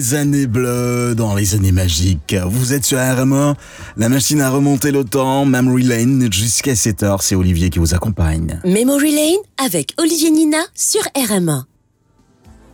Les années bleues dans les années magiques. Vous êtes sur RMA, la machine à remonter le temps, Memory Lane, jusqu'à 7h. C'est Olivier qui vous accompagne. Memory Lane avec Olivier Nina sur RMA.